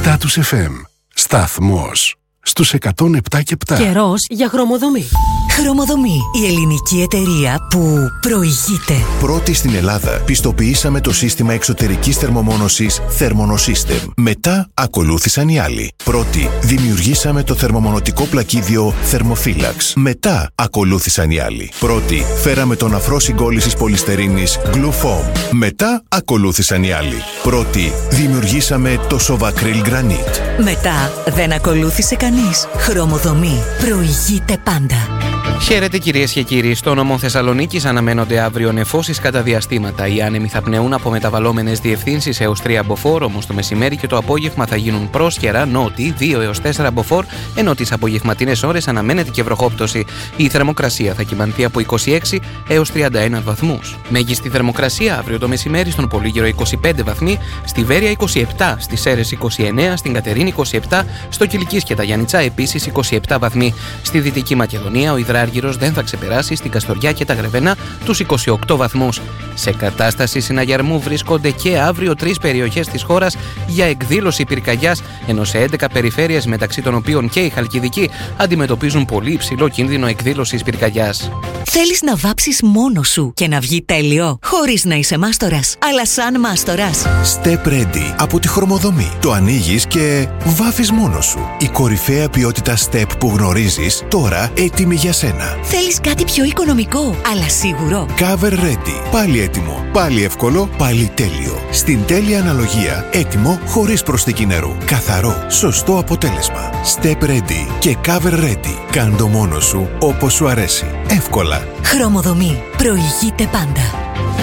Status FM. Σταθμός στους 107,7. Καιρός για χρωμοδομή. Χρωμοδομή. Η ελληνική εταιρεία που προηγείται. Πρώτη στην Ελλάδα πιστοποιήσαμε το σύστημα εξωτερικής θερμομόνωσης Thermonosystem. Μετά ακολούθησαν οι άλλοι. Πρώτη δημιουργήσαμε το θερμομονωτικό πλακίδιο Thermophilax. Μετά ακολούθησαν οι άλλοι. Πρώτη φέραμε τον αφρό συγκόλλησης πολυστερίνης Glue Foam. Μετά ακολούθησαν οι άλλοι. Πρώτη δημιουργήσαμε το Sovacryl Granite. Μετά δεν ακολούθησε κανείς. Χρωμοδομή. Προηγείται πάντα. Χαίρετε κυρίες και κύριοι. Στο νομό Θεσσαλονίκης αναμένονται αύριο νεφώσεις κατά διαστήματα. Οι άνεμοι θα πνεούν από μεταβαλλόμενες διευθύνσεις έως 3 μποφόρ, όμως το μεσημέρι και το απόγευμα θα γίνουν πρόσχερα νότιοι 2 έως 4 μποφόρ, ενώ τις απογευματινές ώρες αναμένεται και βροχόπτωση. Η θερμοκρασία θα κυμανθεί από 26 έως 31 βαθμούς. Μέγιστη θερμοκρασία αύριο το μεσημέρι στον Πολύγυρο 25 βαθμοί, στη Βέρεια 27, στις Σέρρες 29, στην Κατερίνη 27, στο Κιλκής και τα Γιαννιτσά επίσης 27 βαθμοί. Στη Δυτική Μακεδονία ο υδράργυρος δεν θα ξεπεράσει στην Καστοριά και τα Γρεβενά τους 28 βαθμούς. Σε κατάσταση συναγερμού βρίσκονται και αύριο 3 περιοχές της χώρας για εκδήλωση πυρκαγιάς, ενώ σε 11 περιφέρειες, μεταξύ των οποίων και η Χαλκιδική, αντιμετωπίζουν πολύ υψηλό κίνδυνο εκδήλωσης πυρκαγιάς. Θέλεις να βάψεις μόνος σου και να βγει τέλειο, χωρίς να είσαι μάστορας, αλλά σαν μάστορας. Step Ready από τη Χρωμοδομή. Το ανοίγεις και βάφεις μόνος σου. Η κορυφαία ποιότητα Step που γνωρίζεις, τώρα έτοιμη για σένα. Θέλεις κάτι πιο οικονομικό, αλλά σίγουρο. Cover Ready. Πάλι έτοιμο, πάλι εύκολο, πάλι τέλειο. Στην τέλεια αναλογία, έτοιμο χωρίς προσθήκη νερού. Καθαρό, σωστό αποτέλεσμα. Step Ready και Cover Ready. Κάν' το μόνος σου όπως σου αρέσει. Εύκολα. Χρωμοδομή. Προηγείται πάντα.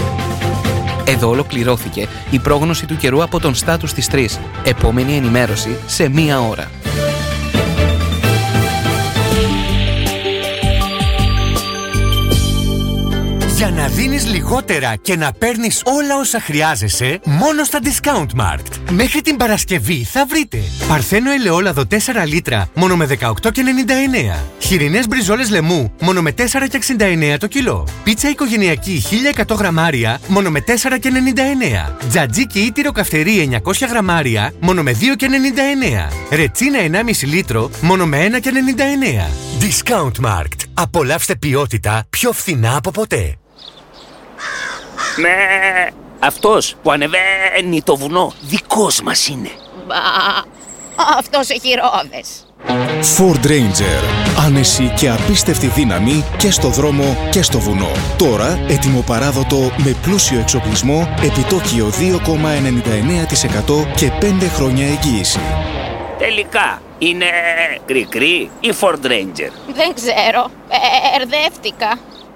Εδώ ολοκληρώθηκε η πρόγνωση του καιρού από τον Status της 3. Επόμενη ενημέρωση σε 1 ώρα. Για να δίνεις λιγότερα και να παίρνεις όλα όσα χρειάζεσαι, μόνο στα Discount Markt. Μέχρι την Παρασκευή θα βρείτε παρθένο ελαιόλαδο 4 λίτρα, μόνο με 18,99. Χοιρινές μπριζόλες λεμού, μόνο με 4,69 το κιλό. Πίτσα οικογενειακή 1100 γραμμάρια, μόνο με 4,99. Τζατζίκι ή τυροκαυτερή 900 γραμμάρια, μόνο με 2,99. Ρετσίνα 1,5 λίτρο, μόνο με 1,99. Discount Markt. Απολαύστε ποιότητα πιο φθηνά από ποτέ. Ναι, αυτός που ανεβαίνει το βουνό δικός μας είναι. Μπα, αυτός έχει ρόδες. Ford Ranger. Άνεση και απίστευτη δύναμη και στο δρόμο και στο βουνό. Τώρα ετοιμοπαράδοτο με πλούσιο εξοπλισμό, επιτόκιο 2,99% και 5 χρόνια εγγύηση. Τελικά, είναι κρικρή ή Ford Ranger? Δεν ξέρω, μπερδεύτηκα.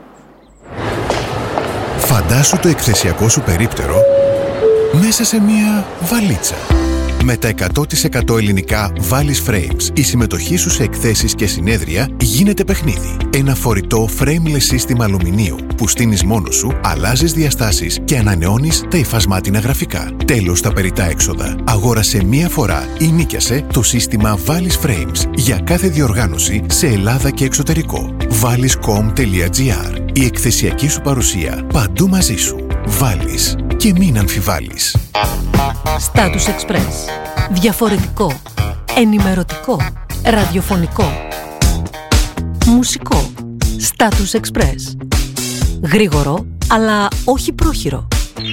Φαντάσου το εκθεσιακό σου περίπτερο μέσα σε μία βαλίτσα. Με τα 100% ελληνικά Valis Frames, η συμμετοχή σου σε εκθέσεις και συνέδρια γίνεται παιχνίδι. Ένα φορητό frameless σύστημα αλουμινίου που στείνεις μόνος σου, αλλάζεις διαστάσεις και ανανεώνεις τα υφασμάτινα γραφικά. Τέλος τα περιττά έξοδα. Αγόρασε μία φορά ή νίκιασε το σύστημα Valis Frames για κάθε διοργάνωση σε Ελλάδα και εξωτερικό. valis.com.gr. Η εκθεσιακή σου παρουσία παντού μαζί σου. Valis. Και μην αμφιβάλλεις. Status Express. Διαφορετικό. Ενημερωτικό. Ραδιοφωνικό. Μουσικό. Status Express. Γρήγορο, αλλά όχι πρόχειρο.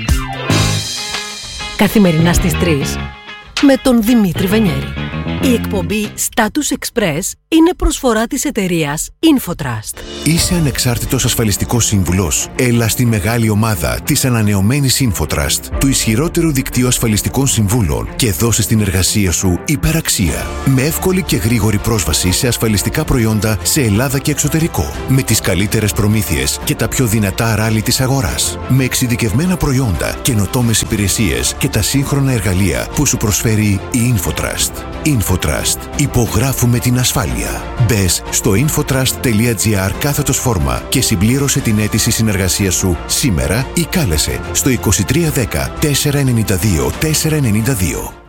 Καθημερινά στις 3 με τον Δημήτρη Βενιέρη. Η εκπομπή Status Express είναι προσφορά της εταιρείας Infotrust. Είσαι ανεξάρτητος ασφαλιστικός σύμβουλος? Έλα στη μεγάλη ομάδα της ανανεωμένης Infotrust, του ισχυρότερου δικτύου ασφαλιστικών συμβούλων, και δώσε στην εργασία σου υπεραξία. Με εύκολη και γρήγορη πρόσβαση σε ασφαλιστικά προϊόντα σε Ελλάδα και εξωτερικό. Με τις καλύτερες προμήθειες και τα πιο δυνατά ράλι της αγοράς. Με εξειδικευμένα προϊόντα, καινοτόμες υπηρεσίες και τα σύγχρονα εργαλεία που σου προσφέρει η Infotrust. Infotrust. Υπογράφουμε την ασφάλεια. Μπες στο infotrust.gr/φόρμα και συμπλήρωσε την αίτηση συνεργασίας σου σήμερα ή κάλεσε στο 2310 492 492.